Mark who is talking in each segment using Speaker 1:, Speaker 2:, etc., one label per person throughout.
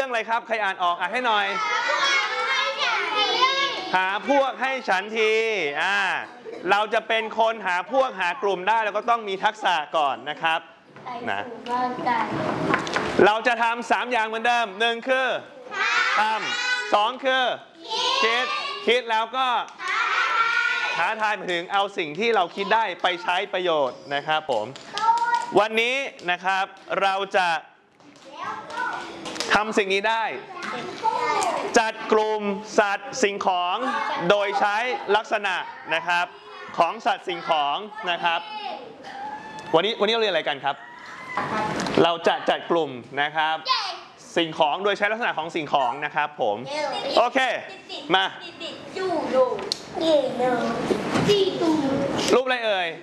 Speaker 1: รื่องอะไรครับใครอ่านออกให้หน่อยหาพวกให้ฉันทีเราจะเป็นคนหาพวกหากลุ่มได้เราก็ต้องมีทักษะก่อนนะครับนะเราจะทำ3อย่างเหมือนเดิม1คือทำ2คือคิดแล้วก็ท้าทายไปถึงเอาสิ่งที่เราคิดได้ไปใช้ประโยชน์นะครับผมวันนี้นะครับเราจะทำสิ่งนี้ได้จัดกลุ่มสัตว์สิ่งของโดยใช้ลักษณะนะครับของสัตว์สิ่งของนะครับวันนี้เราเรียนอะไรกันครับเราจะจัดกลุ่มนะครับสิ่งของโดยใช้ลักษณะของสิ่งของนะครับผมโอเคมารูปอะไรเอ่ย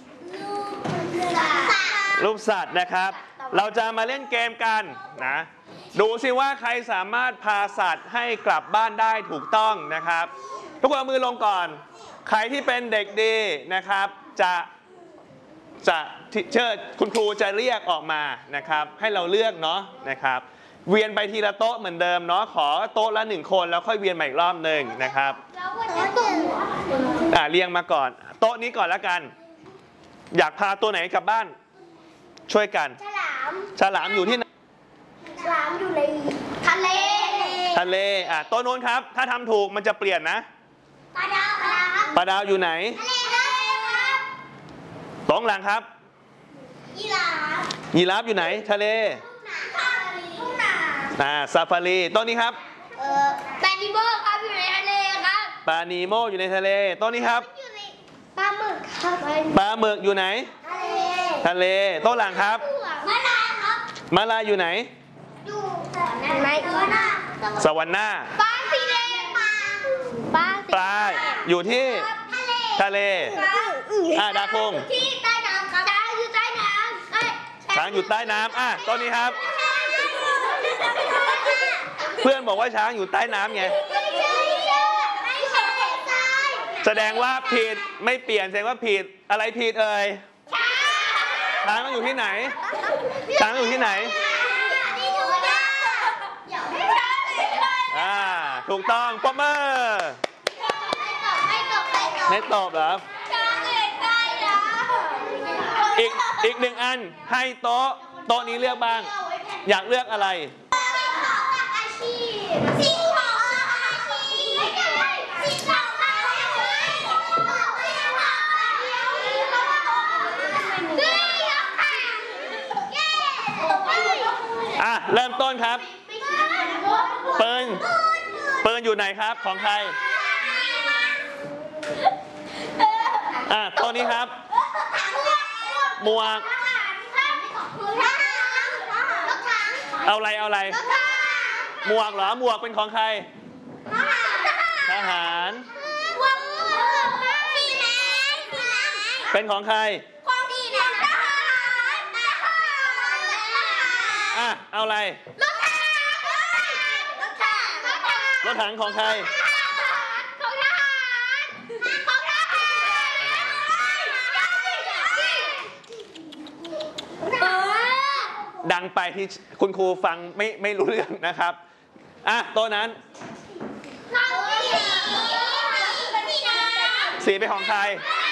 Speaker 1: รูปสัตว์นะครับเราจะมาเล่นเกมกันนะดูสิว่าใครสามารถพาสัตว์ให้กลับบ้านได้ถูกต้องนะครับทุกคนเอามือลงก่อนใครที่เป็นเด็กดีนะครับจะเชิญคุณครูจะเรียกออกมานะครับให้เราเลือกเนาะนะครับเวียนไปทีละโต๊ะเหมือนเดิมเนาะขอโต๊ะละ1คนแล้วค่อยเวียนใหม่อีกรอบหนึ่งนะครับเรียงมาก่อนโต๊ะนี้ก่อนแล้วกันอยากพาตัวไหนกลับบ้านช่วยกันฉลามอยู่ที่ไหนฉลามอยู่ในทะเลโต๊ะโน้นครับถ้าทำถูกมันจะเปลี่ยนนะปลาดาวอยู่ไหนตรงหลังครับยีราฟอยู่ไหนทะเลซาฟารีต้นนี้ครับ
Speaker 2: ปลานิโมครับอยู่ในทะเลครับ
Speaker 1: ปลานีโมอยู่ในทะเลต้นนี้ครับ
Speaker 2: ปลาหมึกครับ
Speaker 1: ปลาหมึกอยู่ไหนทะเลต้นหลังครับ
Speaker 2: มะลาครับ
Speaker 1: มะลาอยู่ไหน
Speaker 2: อยู่ใน
Speaker 1: สวรรค์หน้า
Speaker 2: ปลาสีแดง
Speaker 1: ปลาอยู่ที่ทะเลดาคง
Speaker 2: ที่ใต้น้ำครับช้างอยู่ใต้น้ำ
Speaker 1: ช้างอยู่ใต้น้ำต้นนี้ครับเพื่อนบอกว่าช้างอยู่ใต้น้ำไงแสดงว่าผิดไม่เปลี่ยนแสดงว่าผิดอะไรผิดเอ่ยช้างต้องอยู่ที่ไหนช้างอยู่ที่ไหนถูกต้องปรบมือไม่ตอบเหรออีก1อันให้โต๊ะนี้เลือกบ้างอยากเลือกอะไรเริ่มต้นครับปืนอยู่ไหนครับของใครตัวนี้ครับหมวกเอาอะไรหมวกเหรอหมวกเป็นของใครทหารเป็นของใครเอาอะไรรถถังของใครดังไปที่คุณครูฟังไม่รู้เรื่องนะครับตัวนั้นสีเป็นของใคร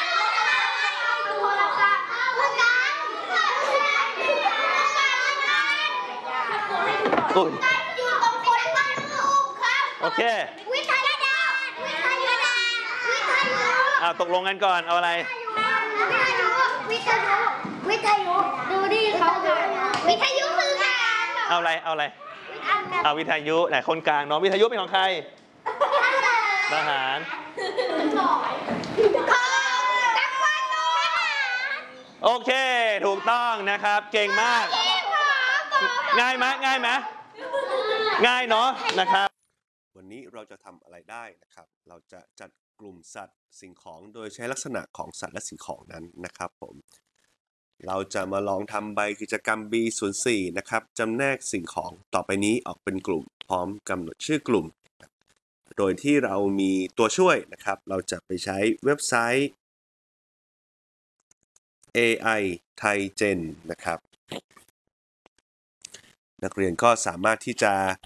Speaker 1: โอเคตกลงกันก่อนเอาอะไร
Speaker 2: วิทยุดูดิเขาวิทยุคือการ
Speaker 1: เอาอะไรวิทยุไหนคนกลางน้องวิทยุเป็นของใครทหารโอเคถูกต้องนะครับเก่งมากง่ายไหมง่ายเนาะนะครับ
Speaker 3: วันนี้เราจะทำอะไรได้นะครับเราจะจัดกลุ่มสัตว์สิ่งของโดยใช้ลักษณะของสัตว์และสิ่งของนั้นนะครับผมเราจะมาลองทำใบกิจกรรม B04 นะครับจำแนกสิ่งของต่อไปนี้ออกเป็นกลุ่มพร้อมกำหนดชื่อกลุ่มโดยที่เรามีตัวช่วยนะครับเราจะไปใช้เว็บไซต์ AI Thai Gen นะครับนักเรียนก็สามารถที่จะ